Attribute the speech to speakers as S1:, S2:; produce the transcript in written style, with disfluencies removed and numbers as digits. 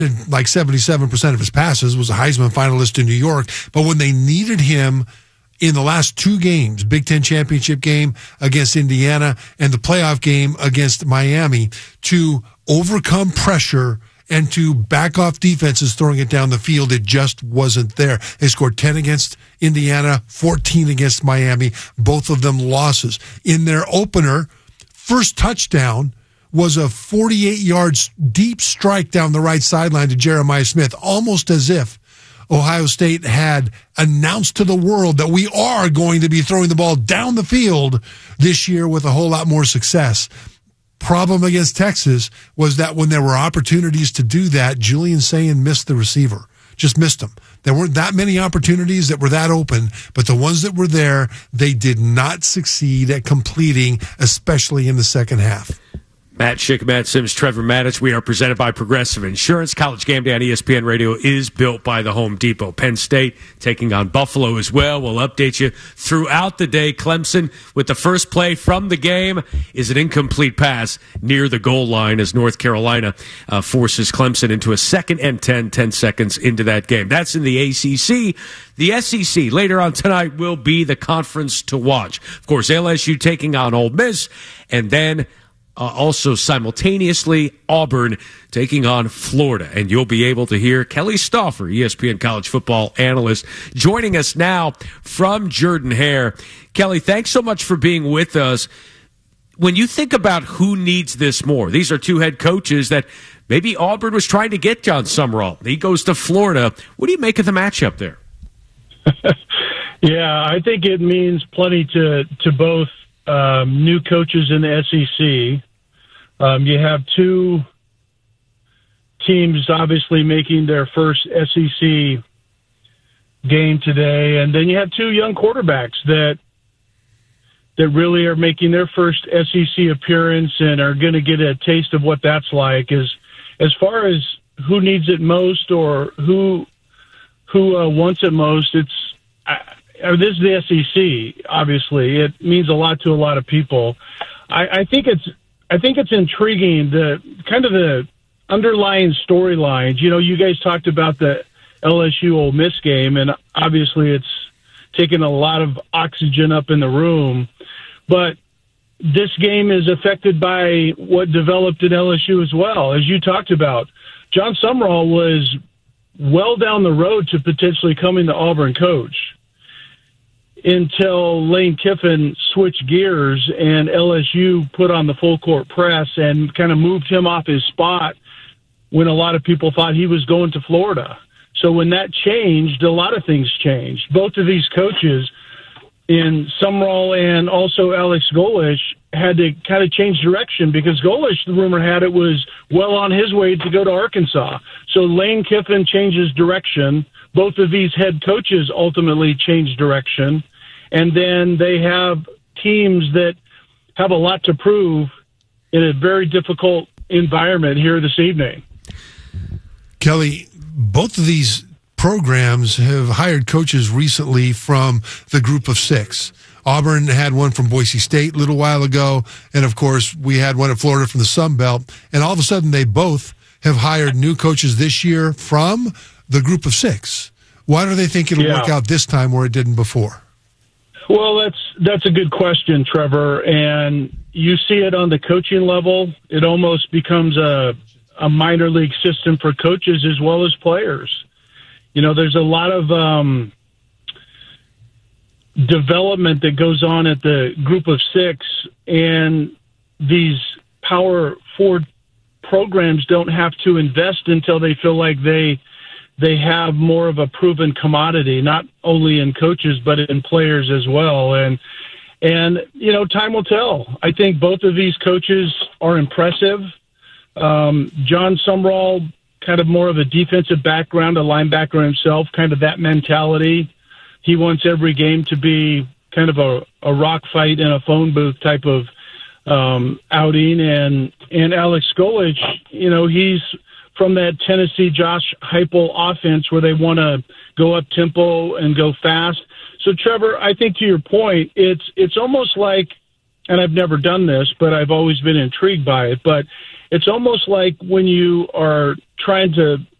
S1: like 77% of his passes, was a Heisman finalist in New York. But when they needed him in the last two games, Big Ten championship game against Indiana and the playoff game against Miami, to overcome pressure and to back off defenses throwing it down the field, it just wasn't there. They scored 10 against Indiana, 14 against Miami, both of them losses. In their opener, first touchdown was a 48 yards deep strike down the right sideline to Jeremiah Smith, almost as if Ohio State had announced to the world that we are going to be throwing the ball down the field this year with a whole lot more success. Problem against Texas was that when there were opportunities to do that, Julian Sayin missed the receiver. Just missed them. There weren't that many opportunities that were that open, but the ones that were there, they did not succeed at completing, especially in the second half.
S2: Matt Schick, Matt Sims, Trevor Maddich. We are presented by Progressive Insurance. College Game Day on ESPN Radio is built by the Home Depot. Penn State taking on Buffalo as well. We'll update you throughout the day. Clemson with the first play from the game is an incomplete pass near the goal line as North Carolina forces Clemson into a 2nd and 10 seconds into that game. That's in the ACC. The SEC later on tonight will be the conference to watch. Of course, LSU taking on Ole Miss, and then also simultaneously Auburn taking on Florida. And you'll be able to hear Kelly Stauffer, ESPN college football analyst, joining us now from Jordan-Hare. Kelly, thanks so much for being with us. When you think about who needs this more, these are two head coaches that maybe Auburn was trying to get John Sumrall. He goes to Florida. What do you make of the matchup there?
S3: Yeah, I think it means plenty to both new coaches in the SEC. You have two teams obviously making their first SEC game today, and then you have two young quarterbacks that really are making their first SEC appearance and are going to get a taste of what that's like. As far as who needs it most or who wants it most, this is the SEC. Obviously, it means a lot to a lot of people. I think it's intriguing, the underlying storylines. You know, you guys talked about the LSU Ole Miss game, and obviously it's taken a lot of oxygen up in the room. But this game is affected by what developed at LSU as well. As you talked about, John Sumrall was well down the road to potentially coming the Auburn coach until Lane Kiffin switched gears and LSU put on the full court press and kind of moved him off his spot when a lot of people thought he was going to Florida. So when that changed, a lot of things changed. Both of these coaches, in Sumrall and also Alex Golesh, had to kind of change direction because Golesh, the rumor had it, was well on his way to go to Arkansas. So Lane Kiffin changes direction. Both of these head coaches ultimately changed direction. And then they have teams that have a lot to prove in a very difficult environment here this evening.
S1: Kelly, both of these programs have hired coaches recently from the group of six. Auburn had one from Boise State a little while ago, and of course we had one at Florida from the Sun Belt, and all of a sudden they both have hired new coaches this year from the group of six. Why do they think it'll work out this time where it didn't before?
S3: Well, that's a good question, Trevor, and you see it on the coaching level. It almost becomes a minor league system for coaches as well as players. You know, there's a lot of development that goes on at the group of six, and these Power 4 programs don't have to invest until they feel like they have more of a proven commodity, not only in coaches but in players as well. And you know, time will tell. I think both of these coaches are impressive. John Sumrall, kind of more of a defensive background, a linebacker himself, kind of that mentality. He wants every game to be kind of a rock fight in a phone booth type of outing. And Alex Golesh, you know, he's from that Tennessee Josh Heupel offense where they want to go up tempo and go fast. So, Trevor, I think to your point, it's almost like, and I've never done this, but I've always been intrigued by it, but it's almost like when you are trying to